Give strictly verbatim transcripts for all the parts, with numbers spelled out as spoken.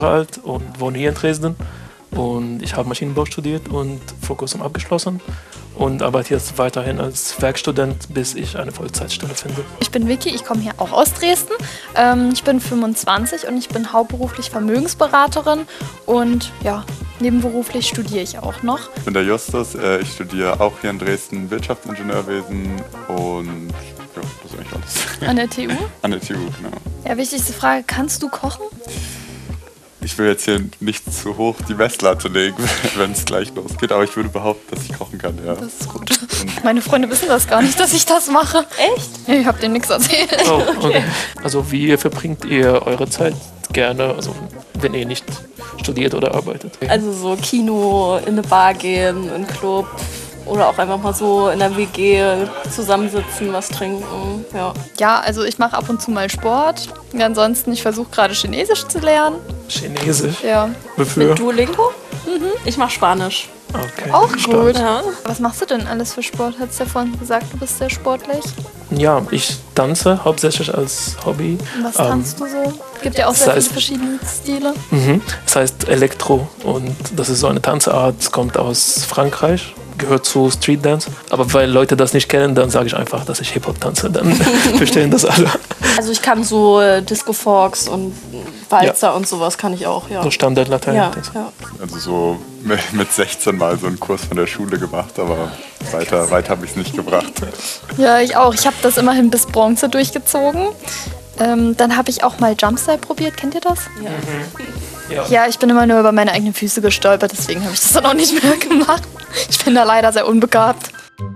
alt und wohne hier in Dresden. Und ich habe Maschinenbau studiert und vor kurzem abgeschlossen und arbeite jetzt weiterhin als Werkstudent, bis ich eine Vollzeitstelle finde. Ich bin Vicky, ich komme hier auch aus Dresden. Ähm, ich bin fünfundzwanzig und ich bin hauptberuflich Vermögensberaterin und ja, nebenberuflich studiere ich auch noch. Ich bin der Justus, äh, ich studiere auch hier in Dresden Wirtschaftsingenieurwesen und ja, das ist eigentlich alles. An der T U? An der T U, genau. Ja, wichtigste Frage, kannst du kochen? Ich will jetzt hier nicht zu hoch die Messlatte legen, wenn es gleich losgeht, aber ich würde behaupten, dass ich kochen kann, ja. Das ist gut. Meine Freunde wissen das gar nicht, dass ich das mache. Echt? Ja, ich habe denen nichts erzählt. Oh, okay. Also wie verbringt ihr eure Zeit gerne, also wenn ihr nicht studiert oder arbeitet? Also so Kino, in eine Bar gehen, in einen Club oder auch einfach mal so in der W G zusammensitzen, was trinken. Ja, ja, also ich mache ab und zu mal Sport. Und ansonsten, ich versuche gerade Chinesisch zu lernen. Chinesisch? Ja. Wofür? Mit Duolingo? Mhm. Ich mache Spanisch. Okay. Auch gut. Ja. Was machst du denn alles für Sport? Hast du ja vorhin gesagt, du bist sehr sportlich. Ja, ich tanze hauptsächlich als Hobby. Und was Ähm, tanzt du so? Gibt ja auch sehr das viele heißt- verschiedene Stile. Mhm. Das heißt Elektro und das ist so eine Tanzart, kommt aus Frankreich, gehört zu Street Dance. Aber weil Leute das nicht kennen, dann sage ich einfach, dass ich Hip-Hop tanze, dann verstehen das alle. Also ich kann so äh, Disco Fox und Walzer und sowas kann ich auch, ja. So Standard-Latein. Ja, ja. Also so mit mit sechzehn mal so einen Kurs von der Schule gemacht, aber weiter, weiter habe ich es nicht gebracht. Ja, ich auch. Ich habe das immerhin bis Bronze durchgezogen. Ähm, dann habe ich auch mal Jumpstyle probiert. Kennt ihr das? Ja. Ja, ich bin immer nur über meine eigenen Füße gestolpert, deswegen habe ich das dann auch nicht mehr gemacht. Ich bin da leider sehr unbegabt.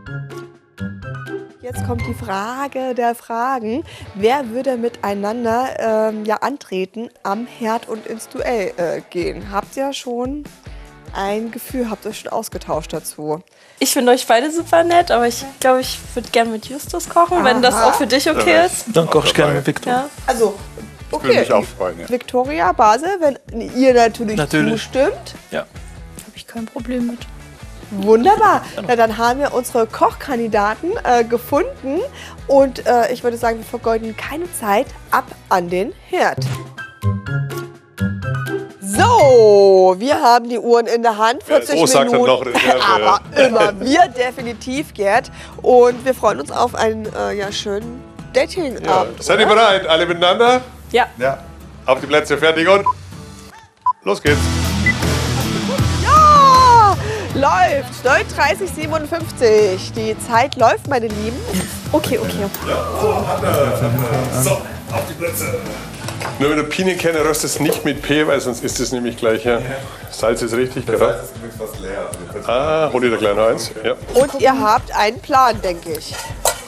Jetzt kommt die Frage der Fragen. Wer würde miteinander ähm, ja, antreten, am Herd und ins Duell äh, gehen? Habt ihr schon ein Gefühl, habt ihr euch schon ausgetauscht dazu? Ich finde euch beide super nett, aber ich glaube, ich würde gerne mit Justus kochen, wenn das Aha. auch für dich okay Ja, ist. Dann koche ich gerne mit Victor. Ja. Also, Ich würde okay. mich auch freuen, ja. Victoria, Basel, wenn ihr natürlich, Natürlich. zustimmt. Ja. Habe ich kein Problem mit. Wunderbar. Na, dann haben wir unsere Kochkandidaten äh, gefunden. Und äh, ich würde sagen, wir vergeuden keine Zeit. Ab an den Herd. So, wir haben die Uhren in der Hand. vierzig so sagt er Minuten. noch Reserve, Aber immer wir definitiv, Gerd. Und wir freuen uns auf einen äh, ja, schönen Datingabend. Ja. Seid ihr bereit? Alle miteinander? Ja. Ja. Auf die Plätze, fertig und los geht's. Ja, läuft. neununddreißig siebenundfünfzig. Die Zeit läuft, meine Lieben. Okay, okay. So, auf die Plätze. Nur wenn du Pinien kennst, röstest nicht mit P, weil sonst ist es nämlich gleich, ja. Salz ist richtig, genau. Das ist übrigens fast leer. Ah, hol dir da kleine eins. Ja. Und ihr habt einen Plan, denke ich.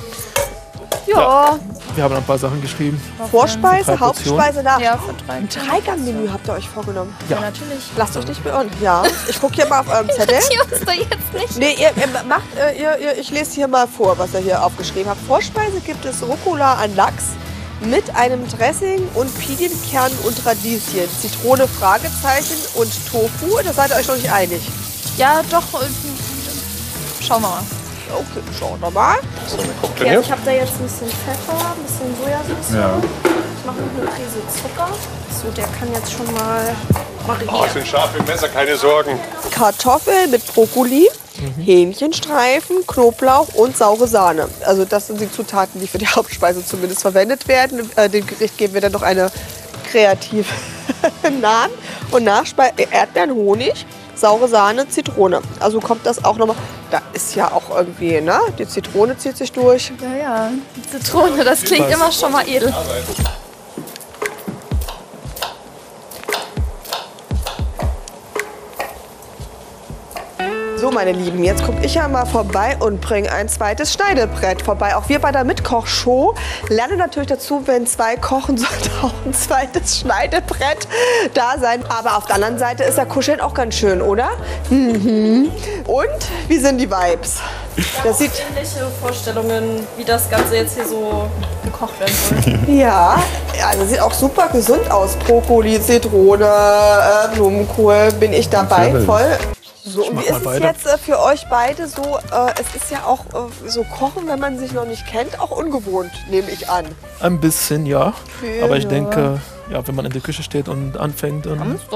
Ja, Wir haben ein paar Sachen geschrieben. Vorspeise, Drei Portionen. Hauptspeise, nach. ja, für drei. Ein Dreigang-Menü habt ihr euch vorgenommen. Ja, natürlich. Lasst euch nicht beirren. Ja, ich gucke hier mal auf eurem Zettel. Jungs, da jetzt nicht. Nee, ihr, ihr macht, äh, ihr, ihr, ich lese hier mal vor, was ihr hier aufgeschrieben habt. Vorspeise gibt es Rucola an Lachs mit einem Dressing und Pinienkernen und Radieschen. Zitrone, Fragezeichen und Tofu. Da seid ihr euch noch nicht einig. Ja, doch. äh, Schauen wir mal. Okay, schauen wir mal. So, dann kommt Okay, der also hier. ich habe da jetzt ein bisschen Pfeffer, ein bisschen Sojasauce. Ja. Ich mache noch eine Prise Zucker. So, der kann jetzt schon mal Oh, es marinieren. sind scharfe Messer, keine Sorgen. Kartoffeln mit Brokkoli, Hähnchenstreifen, Knoblauch und saure Sahne. Also das sind die Zutaten, die für die Hauptspeise zumindest verwendet werden. Äh, dem Gericht geben wir dann noch eine kreative Namen. Und Nachspeise Erdbeeren, Honig, saure Sahne, Zitrone. Also kommt das auch nochmal. Da ist ja auch irgendwie, ne? Die Zitrone zieht sich durch. Ja, ja. Zitrone, das klingt immer schon mal edel. So, meine Lieben, jetzt gucke ich ja mal vorbei und bringe ein zweites Schneidebrett vorbei. Auch wir bei der Mitkochshow lernen natürlich dazu, wenn zwei kochen, sollte auch ein zweites Schneidebrett da sein. Aber auf der anderen Seite ist der Kuscheln auch ganz schön, oder? Mhm. Und wie sind die Vibes? Das sieht, Ähnliche Vorstellungen, wie das Ganze jetzt hier so gekocht werden soll. ja, ja, das sieht auch super gesund aus. Brokkoli, Zitrone, äh, Blumenkohl, bin ich dabei, Natürlich. voll. So, und mach wie mal ist es weiter. jetzt äh, für euch beide so? Äh, es ist ja auch äh, so Kochen, wenn man sich noch nicht kennt, auch ungewohnt, nehme ich an. Ein bisschen, ja. Aber ich Ja. denke, ja, wenn man in der Küche steht und anfängt, dann